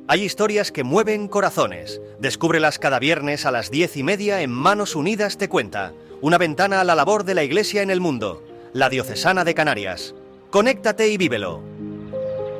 Hay historias que mueven corazones. Descúbrelas cada viernes a las 10:30 en Manos Unidas te cuenta. Una ventana a la labor de la Iglesia en el mundo. La Diocesana de Canarias. Conéctate y vívelo.